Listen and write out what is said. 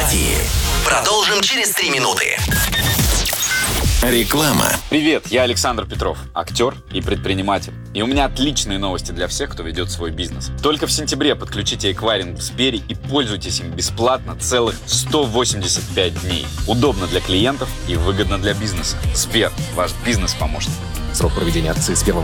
эмпатии. Продолжим через 3 минуты. Реклама. Привет, я Александр Петров, актер и предприниматель. И у меня отличные новости для всех, кто ведет свой бизнес. Только в сентябре подключите эквайринг в Сбере и пользуйтесь им бесплатно целых 185 дней. Удобно для клиентов и выгодно для бизнеса. Сбер, ваш бизнес-помощник. Срок проведения акции с 1